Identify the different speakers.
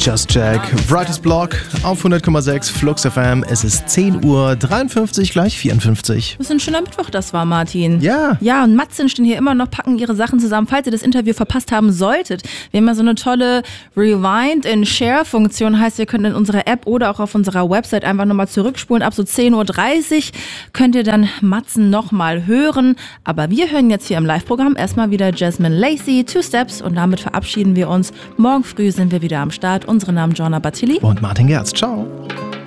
Speaker 1: Just Jack, Brightest Block auf 100,6 Flux FM. Es ist 10:53 Uhr, gleich 54.
Speaker 2: Das ist ein schöner Mittwoch, das war, Martin.
Speaker 1: Ja.
Speaker 2: Ja, und Matzen stehen hier immer noch, packen ihre Sachen zusammen. Falls ihr das Interview verpasst haben solltet, wir haben ja so eine tolle Rewind-and-Share-Funktion. Heißt, ihr könnt in unserer App oder auch auf unserer Website einfach nochmal zurückspulen. Ab so 10:30 Uhr könnt ihr dann Matzen nochmal hören. Aber wir hören jetzt hier im Live-Programm erstmal wieder Jasmine Lacey, Two Steps. Und damit verabschieden wir uns. Morgen früh sind wir wieder am Start. Unsere Namen Joanna Battili
Speaker 1: und Martin Gerz. Ciao.